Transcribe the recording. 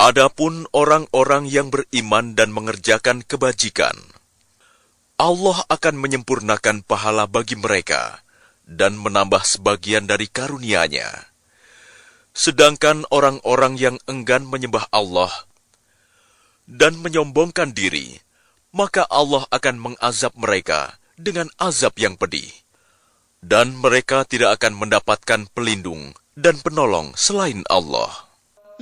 Adapun orang-orang yang beriman dan mengerjakan kebajikan, Allah akan menyempurnakan pahala bagi mereka dan menambah sebagian dari karunia-Nya. Sedangkan orang-orang yang enggan menyembah Allah dan menyombongkan diri, maka Allah akan mengazab mereka dengan azab yang pedih, dan mereka tidak akan mendapatkan pelindung dan penolong selain Allah.